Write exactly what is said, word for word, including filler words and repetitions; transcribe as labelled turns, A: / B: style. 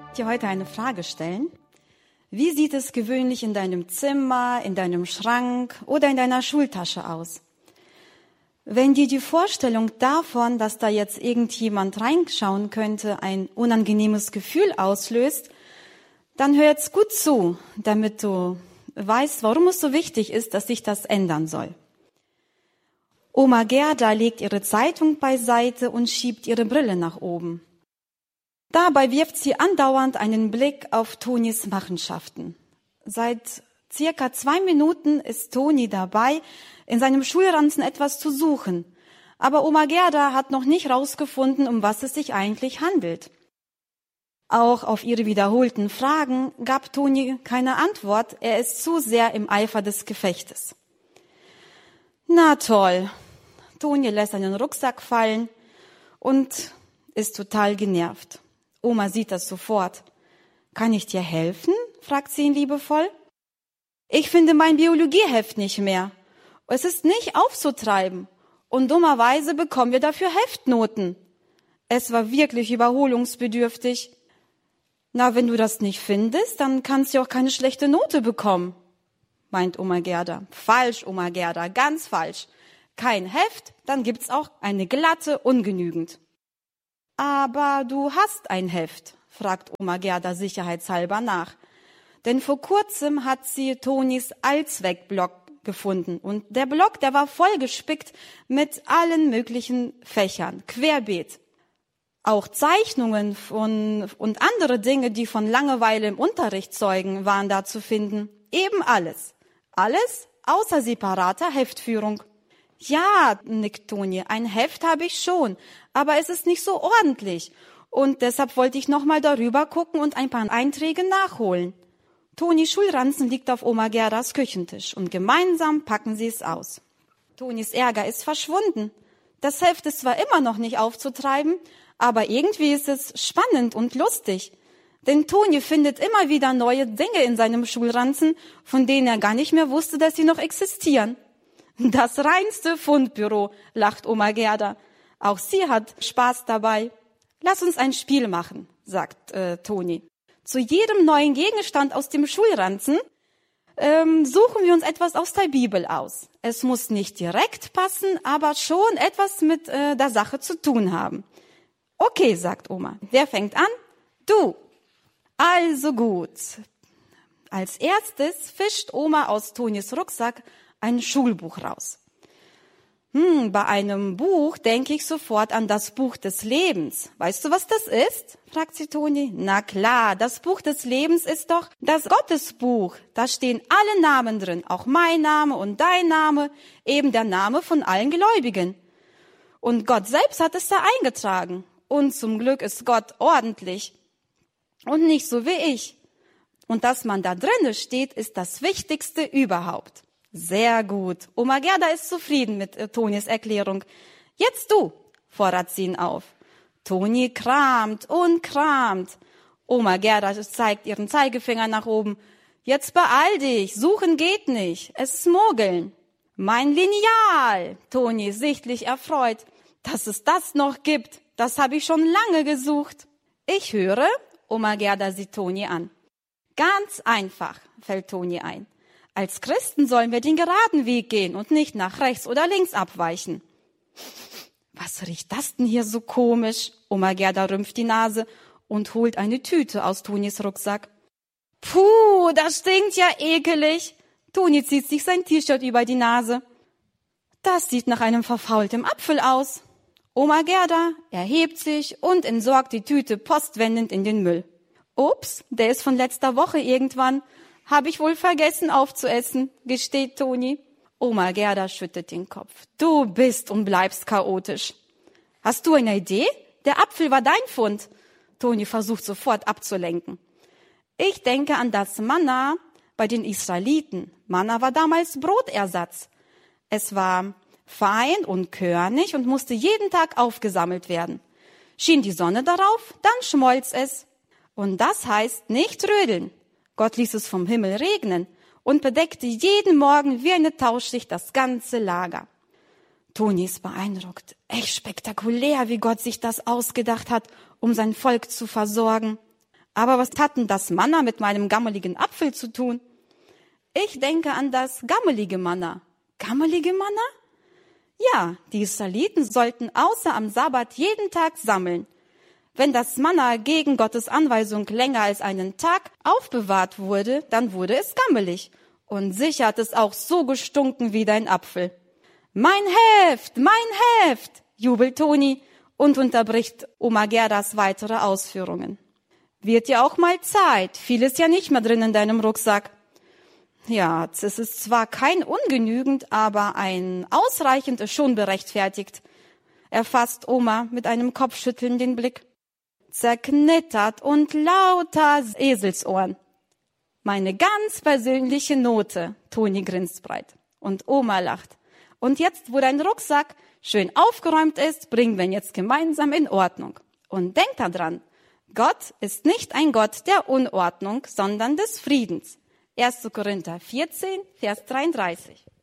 A: dir heute eine Frage stellen. Wie sieht es gewöhnlich in deinem Zimmer, in deinem Schrank oder in deiner Schultasche aus? Wenn dir die Vorstellung davon, dass da jetzt irgendjemand reinschauen könnte, ein unangenehmes Gefühl auslöst, dann hör jetzt gut zu, damit du weißt, warum es so wichtig ist, dass sich das ändern soll. Oma Gerda legt ihre Zeitung beiseite und schiebt ihre Brille nach oben. Dabei wirft sie andauernd einen Blick auf Tonis Machenschaften. Seit circa zwei Minuten ist Toni dabei, in seinem Schulranzen etwas zu suchen. Aber Oma Gerda hat noch nicht rausgefunden, um was es sich eigentlich handelt. Auch auf ihre wiederholten Fragen gab Toni keine Antwort. Er ist zu sehr im Eifer des Gefechtes. Na toll. Toni lässt seinen Rucksack fallen und ist total genervt. Oma sieht das sofort. Kann ich dir helfen? Fragt sie ihn liebevoll. Ich finde mein Biologieheft nicht mehr. Es ist nicht aufzutreiben. Und dummerweise bekommen wir dafür Heftnoten. Es war wirklich überholungsbedürftig. Na, wenn du das nicht findest, dann kannst du auch keine schlechte Note bekommen, meint Oma Gerda. Falsch, Oma Gerda, ganz falsch. Kein Heft, dann gibt's auch eine glatte ungenügend. Aber du hast ein Heft, fragt Oma Gerda sicherheitshalber nach. Denn vor kurzem hat sie Tonis Allzweckblock gefunden. Und der Block, der war vollgespickt mit allen möglichen Fächern, querbeet. Auch Zeichnungen von, und andere Dinge, die von Langeweile im Unterricht zeugen, waren da zu finden. Eben alles. Alles außer separater Heftführung. Ja, nickt Toni, ein Heft habe ich schon, aber es ist nicht so ordentlich. Und deshalb wollte ich nochmal darüber gucken und ein paar Einträge nachholen. Tonis Schulranzen liegt auf Oma Gerdas Küchentisch und gemeinsam packen sie es aus. Tonis Ärger ist verschwunden. Das Heft ist zwar immer noch nicht aufzutreiben, aber irgendwie ist es spannend und lustig. Denn Toni findet immer wieder neue Dinge in seinem Schulranzen, von denen er gar nicht mehr wusste, dass sie noch existieren. Das reinste Fundbüro, lacht Oma Gerda. Auch sie hat Spaß dabei. Lass uns ein Spiel machen, sagt äh, Toni. Zu jedem neuen Gegenstand aus dem Schulranzen ähm, suchen wir uns etwas aus der Bibel aus. Es muss nicht direkt passen, aber schon etwas mit äh, der Sache zu tun haben. Okay, sagt Oma. Wer fängt an? Du. Also gut. Als erstes fischt Oma aus Tonis Rucksack ein Schulbuch raus. Hm, bei einem Buch denke ich sofort an das Buch des Lebens. Weißt du, was das ist? Fragt sie Toni. Na klar, das Buch des Lebens ist doch das Gottesbuch. Da stehen alle Namen drin, auch mein Name und dein Name, eben der Name von allen Gläubigen. Und Gott selbst hat es da eingetragen. Und zum Glück ist Gott ordentlich und nicht so wie ich. Und dass man da drinne steht, ist das Wichtigste überhaupt. Sehr gut. Oma Gerda ist zufrieden mit äh, Tonis Erklärung. Jetzt du, fordert sie ihn auf. Toni kramt und kramt. Oma Gerda zeigt ihren Zeigefinger nach oben. Jetzt beeil dich, suchen geht nicht. Es ist Mogeln. Mein Lineal. Toni sichtlich erfreut. Dass es das noch gibt, das habe ich schon lange gesucht. Ich höre, Oma Gerda sieht Toni an. Ganz einfach, fällt Toni ein. Als Christen sollen wir den geraden Weg gehen und nicht nach rechts oder links abweichen. Was riecht das denn hier so komisch? Oma Gerda rümpft die Nase und holt eine Tüte aus Tonis Rucksack. Puh, das stinkt ja ekelig. Toni zieht sich sein T-Shirt über die Nase. Das sieht nach einem verfaulten Apfel aus. Oma Gerda erhebt sich und entsorgt die Tüte postwendend in den Müll. Ups, der ist von letzter Woche irgendwann. Habe ich wohl vergessen aufzuessen, gesteht Toni. Oma Gerda schüttet den Kopf. Du bist und bleibst chaotisch. Hast du eine Idee? Der Apfel war dein Fund. Toni versucht sofort abzulenken. Ich denke an das Manna bei den Israeliten. Manna war damals Brotersatz. Es war fein und körnig und musste jeden Tag aufgesammelt werden. Schien die Sonne darauf, dann schmolz es. Und das heißt nicht rödeln. Gott ließ es vom Himmel regnen und bedeckte jeden Morgen wie eine Tauschschicht das ganze Lager. Toni ist beeindruckt. Echt spektakulär, wie Gott sich das ausgedacht hat, um sein Volk zu versorgen. Aber was hat denn das Manna mit meinem gammeligen Apfel zu tun? Ich denke an das gammelige Manna. Gammelige Manna? Ja, die Israeliten sollten außer am Sabbat jeden Tag sammeln. Wenn das Manna gegen Gottes Anweisung länger als einen Tag aufbewahrt wurde, dann wurde es gammelig. Und sicher hat es auch so gestunken wie dein Apfel. Mein Heft, mein Heft, jubelt Toni und unterbricht Oma Gerdas weitere Ausführungen. Wird ja auch mal Zeit, viel ist ja nicht mehr drin in deinem Rucksack. Ja, es ist zwar kein ungenügend, aber ein ausreichend ist schon berechtfertigt, erfasst Oma mit einem Kopfschütteln den Blick. Zerknittert und lauter Eselsohren. Meine ganz persönliche Note, Toni grinst breit. Und Oma lacht. Und jetzt, wo dein Rucksack schön aufgeräumt ist, bringen wir ihn jetzt gemeinsam in Ordnung. Und denk daran, Gott ist nicht ein Gott der Unordnung, sondern des Friedens. erster Korinther vierzehn, Vers dreiunddreißig.